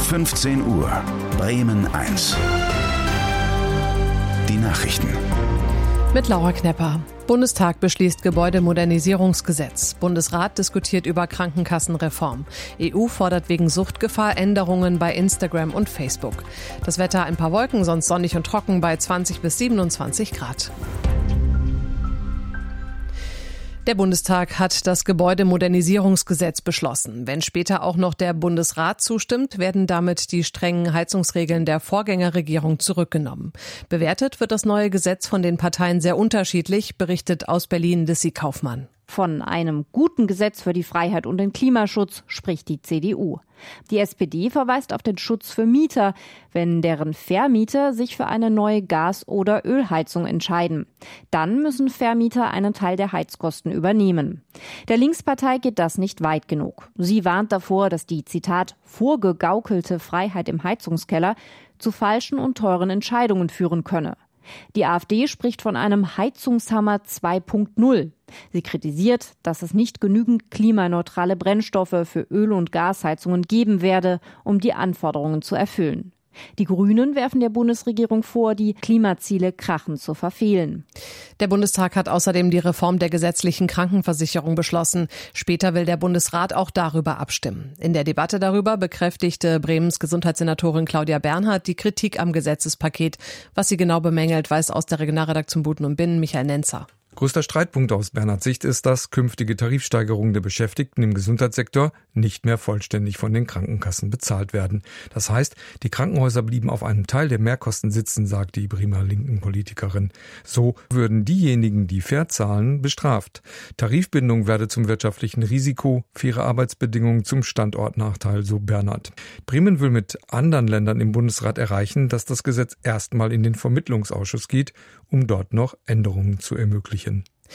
15 Uhr, Bremen 1. Die Nachrichten. Mit Laura Knepper. Bundestag beschließt Gebäudemodernisierungsgesetz. Bundesrat diskutiert über Krankenkassenreform. EU fordert wegen Suchtgefahr Änderungen bei Instagram und Facebook. Das Wetter ein paar Wolken, sonst sonnig und trocken bei 20 bis 27 Grad. Der Bundestag hat das Gebäudemodernisierungsgesetz beschlossen. Wenn später auch noch der Bundesrat zustimmt, werden damit die strengen Heizungsregeln der Vorgängerregierung zurückgenommen. Bewertet wird das neue Gesetz von den Parteien sehr unterschiedlich, berichtet aus Berlin Lissy Kaufmann. Von einem guten Gesetz für die Freiheit und den Klimaschutz spricht die CDU. Die SPD verweist auf den Schutz für Mieter, wenn deren Vermieter sich für eine neue Gas- oder Ölheizung entscheiden. Dann müssen Vermieter einen Teil der Heizkosten übernehmen. Der Linkspartei geht das nicht weit genug. Sie warnt davor, dass die, Zitat, vorgegaukelte Freiheit im Heizungskeller zu falschen und teuren Entscheidungen führen könne. Die AfD spricht von einem Heizungshammer 2.0. Sie kritisiert, dass es nicht genügend klimaneutrale Brennstoffe für Öl- und Gasheizungen geben werde, um die Anforderungen zu erfüllen. Die Grünen werfen der Bundesregierung vor, die Klimaziele krachend zu verfehlen. Der Bundestag hat außerdem die Reform der gesetzlichen Krankenversicherung beschlossen. Später will der Bundesrat auch darüber abstimmen. In der Debatte darüber bekräftigte Bremens Gesundheitssenatorin Claudia Bernhardt die Kritik am Gesetzespaket. Was sie genau bemängelt, weiß aus der Regionalredaktion Buten und Binnen Michael Nenzer. Größter Streitpunkt aus Bernhards Sicht ist, dass künftige Tarifsteigerungen der Beschäftigten im Gesundheitssektor nicht mehr vollständig von den Krankenkassen bezahlt werden. Das heißt, die Krankenhäuser blieben auf einem Teil der Mehrkosten sitzen, sagt die Bremer linken Politikerin. So würden diejenigen, die fair zahlen, bestraft. Tarifbindung werde zum wirtschaftlichen Risiko, faire Arbeitsbedingungen zum Standortnachteil, so Bernhardt. Bremen will mit anderen Ländern im Bundesrat erreichen, dass das Gesetz erstmal in den Vermittlungsausschuss geht, um dort noch Änderungen zu ermöglichen.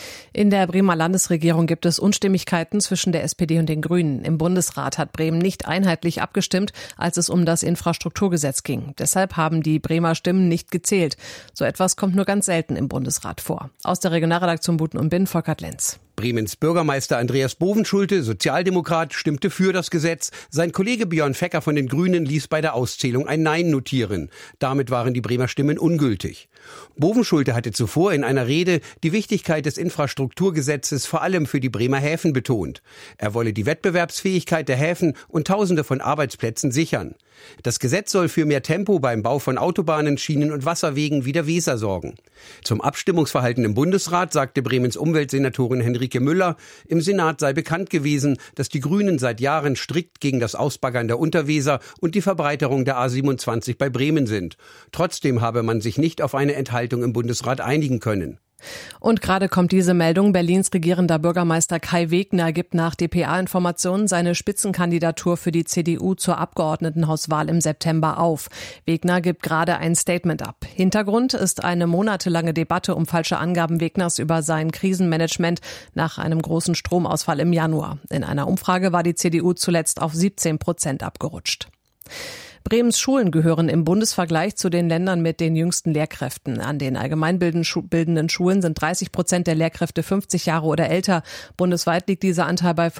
In der Bremer Landesregierung gibt es Unstimmigkeiten zwischen der SPD und den Grünen. Im Bundesrat hat Bremen nicht einheitlich abgestimmt, als es um das Infrastrukturgesetz ging. Deshalb haben die Bremer Stimmen nicht gezählt. So etwas kommt nur ganz selten im Bundesrat vor. Aus der Regionalredaktion Buten und Binnen, Volkert Lenz. Bremens Bürgermeister Andreas Bovenschulte, Sozialdemokrat, stimmte für das Gesetz. Sein Kollege Björn Fecker von den Grünen ließ bei der Auszählung ein Nein notieren. Damit waren die Bremer Stimmen ungültig. Bovenschulte hatte zuvor in einer Rede die Wichtigkeit des Infrastrukturgesetzes vor allem für die Bremer Häfen betont. Er wolle die Wettbewerbsfähigkeit der Häfen und Tausende von Arbeitsplätzen sichern. Das Gesetz soll für mehr Tempo beim Bau von Autobahnen, Schienen und Wasserwegen wie der Weser sorgen. Zum Abstimmungsverhalten im Bundesrat sagte Bremens Umweltsenatorin Henrike Müller, im Senat sei bekannt gewesen, dass die Grünen seit Jahren strikt gegen das Ausbaggern der Unterweser und die Verbreiterung der A27 bei Bremen sind. Trotzdem habe man sich nicht auf eine Enthaltung im Bundesrat einigen können. Und gerade kommt diese Meldung. Berlins regierender Bürgermeister Kai Wegner gibt nach dpa-Informationen seine Spitzenkandidatur für die CDU zur Abgeordnetenhauswahl im September auf. Wegner gibt gerade ein Statement ab. Hintergrund ist eine monatelange Debatte um falsche Angaben Wegners über sein Krisenmanagement nach einem großen Stromausfall im Januar. In einer Umfrage war die CDU zuletzt auf 17% abgerutscht. Bremens Schulen gehören im Bundesvergleich zu den Ländern mit den jüngsten Lehrkräften. An den allgemeinbildenden Schulen sind 30% der Lehrkräfte 50 Jahre oder älter. Bundesweit liegt dieser Anteil bei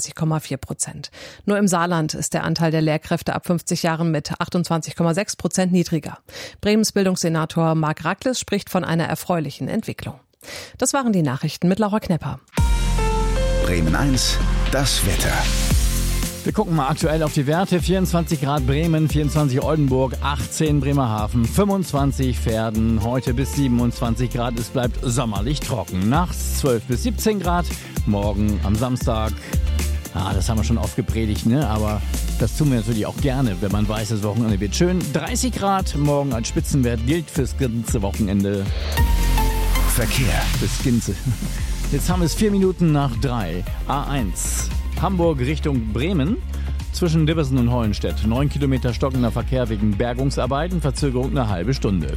35,4%. Nur im Saarland ist der Anteil der Lehrkräfte ab 50 Jahren mit 28,6% niedriger. Bremens Bildungssenator Marc Rackles spricht von einer erfreulichen Entwicklung. Das waren die Nachrichten mit Laura Knepper. Bremen 1, das Wetter. Wir gucken mal aktuell auf die Werte. 24 Grad Bremen, 24 Oldenburg, 18 Bremerhaven, 25 Verden, heute bis 27 Grad. Es bleibt sommerlich trocken. Nachts 12 bis 17 Grad, morgen am Samstag. Das haben wir schon oft gepredigt, ne? Aber das tun wir natürlich auch gerne, wenn man weiß, das Wochenende wird schön. 30 Grad, morgen als Spitzenwert gilt fürs ganze Wochenende. Verkehr. Fürs Ginze. Jetzt haben wir es 4 Minuten nach 3. A1. Hamburg Richtung Bremen, zwischen Dibbersen und Hollenstedt. 9 Kilometer stockender Verkehr wegen Bergungsarbeiten, Verzögerung eine halbe Stunde.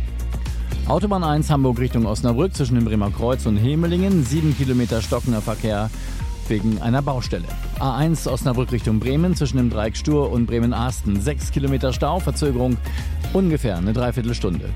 Autobahn 1 Hamburg Richtung Osnabrück, zwischen dem Bremer Kreuz und Hemelingen. 7 Kilometer stockender Verkehr wegen einer Baustelle. A1 Osnabrück Richtung Bremen, zwischen dem Dreieck Stur und Bremen-Arsten. 6 Kilometer Stau, Verzögerung ungefähr eine Dreiviertelstunde.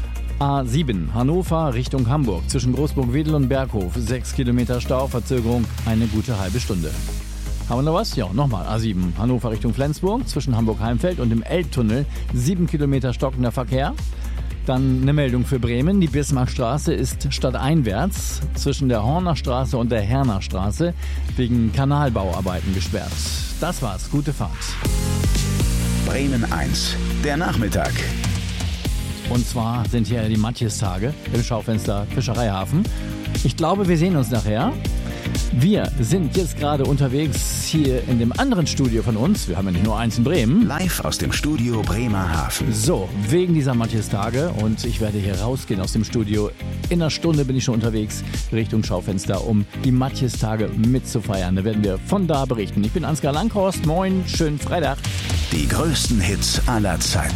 A7 Hannover Richtung Hamburg, zwischen Großburg-Wedel und Berghof. 6 Kilometer Stau, Verzögerung eine gute halbe Stunde. Haben wir noch was? Ja, nochmal. A7 Hannover Richtung Flensburg zwischen Hamburg-Heimfeld und dem Elbtunnel. 7 Kilometer stockender Verkehr. Dann eine Meldung für Bremen. Die Bismarckstraße ist stadteinwärts zwischen der Horner Straße und der Herner Straße wegen Kanalbauarbeiten gesperrt. Das war's. Gute Fahrt. Bremen 1, der Nachmittag. Und zwar sind hier die Matjes-Tage im Schaufenster Fischereihafen. Ich glaube, wir sehen uns nachher. Wir sind jetzt gerade unterwegs hier in dem anderen Studio von uns. Wir haben ja nicht nur eins in Bremen. Live aus dem Studio Bremerhaven. So, wegen dieser Matjes-Tage. Und ich werde hier rausgehen aus dem Studio. In einer Stunde bin ich schon unterwegs Richtung Schaufenster, um die Matjes-Tage mitzufeiern. Da werden wir von da berichten. Ich bin Ansgar Langhorst. Moin, schönen Freitag. Die größten Hits aller Zeiten.